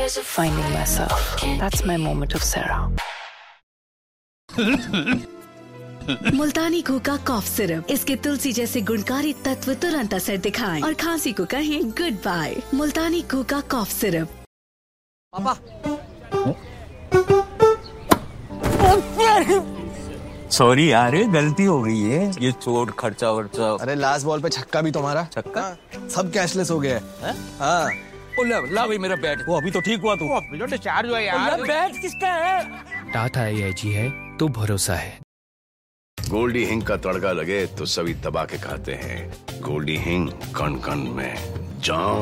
finding myself. That's my moment of Sarah. Multani घोका cough syrup, इसके तुलसी जैसे गुणकारी तत्व तुरंत असर दिखाएं और खांसी को कहें गुड बाय। मुल्तानी घोका कॉफ सिरप। पापा सॉरी यार, गलती हो गई है। ये चोट खर्चा वर्चा। अरे लास्ट बॉल पे छक्का भी तुम्हारा। छक्का? सब कैशलेस हो गया है। हाँ ला भाई मेरा बैट। वो अभी तो ठीक हुआ तू। अभी तो डिस्चार्ज हुआ यार। बैट किसका है? टाटा AIG है तो भरोसा है। गोल्डी हिंग का तड़का लगे तो सभी दबा के खाते हैं। गोल्डी हिंग कण कण में जान।